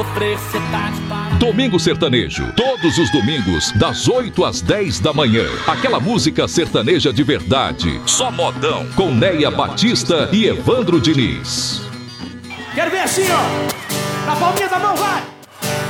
sofrer, cê tá de parabéns. Domingo Sertanejo, todos os domingos, das 8 às 10 da manhã. Aquela música sertaneja de verdade, só modão, com Neia Batista e Evandro Diniz. Quero ver assim, ó, na palminha da mão, vai!